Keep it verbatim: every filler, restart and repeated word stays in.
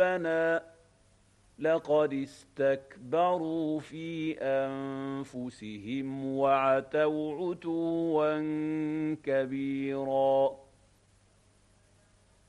ربنا لقد استكبروا في أنفسهم وعتوا عتوا كبيرا